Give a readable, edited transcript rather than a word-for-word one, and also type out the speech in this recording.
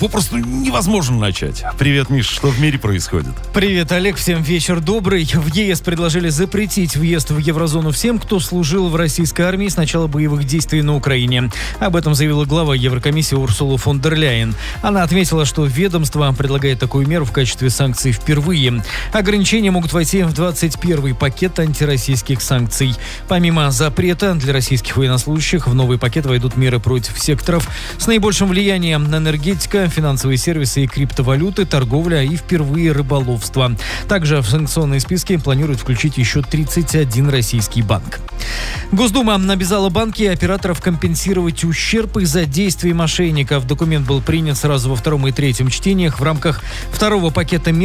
попросту невозможно начать. Привет, Миш, что в мире происходит? Привет, Олег, всем вечер добрый. В ЕС предложили запретить въезд в еврозону всем, кто служил в российской армии с начала боевых действий на Украине. Об этом заявила глава Еврокомиссии Урсула фон дер Ляйен. Она отметила, что ведомство предлагает такую меру в качестве санкций впервые. Ограничения могут войти в 21-й пакет антироссийских санкций. Помимо запрета для российских военнослужащих, в новый пакет войдут меры против секторов с наибольшим влиянием на энергетика, финансовые сервисы и криптовалюты, торговля и впервые рыболовство. Также в санкционные списки планируют включить еще 31 российский банк. Госдума обязала банки и операторов компенсировать ущерб из-за действий мошенников. Документ был принят сразу во втором и третьем чтениях в рамках второго пакета мер